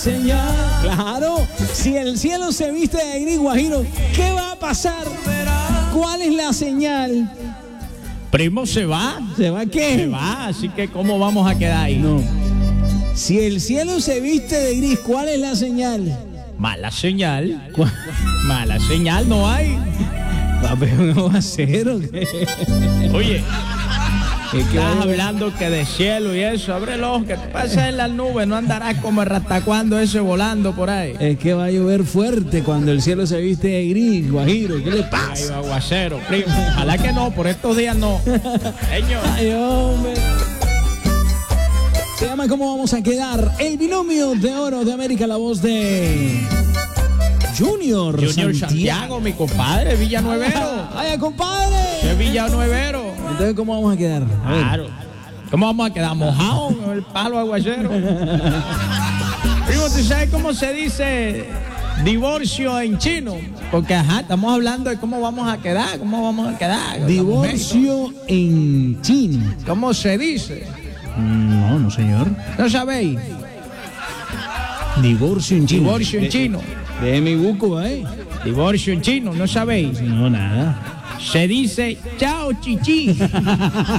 Señal, claro, si el cielo se viste de gris, Guajiro, ¿qué va a pasar? ¿Cuál es la señal? Primo, se va. ¿Se va qué? Se va, así que ¿cómo vamos a quedar ahí? No. Si el cielo se viste de gris, ¿cuál es la señal? Mala señal. Mala señal no hay. Pero no va a ser, ¿o qué? Oye, estás hablando que de cielo y eso. Abre el ojo, que te pasas en las nubes. No andarás como el ratacuando ese volando por ahí. Es que va a llover fuerte cuando el cielo se viste de gris, Guajiro. ¿Qué le Ay, pasa? aguacero, primo. Ojalá que no, por estos días no. Señor. Ay, hombre. Se llama ¿Cómo vamos a quedar? El binomio de oro de América, la voz de Junior Santiago, mi compadre, Villanuevero. ¡Ay, compadre! ¡Qué Villanuevero! Entonces, ¿cómo vamos a quedar? Claro. ¿Cómo vamos a quedar? ¿Mojados con el palo aguacero? Primo, ¿tú sabes cómo se dice divorcio en chino? Porque, estamos hablando de cómo vamos a quedar, Divorcio en chino. ¿Cómo se dice? No, señor. ¿No sabéis? Divorcio en chino. Divorcio en chino. De mi buco, ¿eh? Divorcio en chino, ¿no sabéis? No, nada. Se dice chao chichi.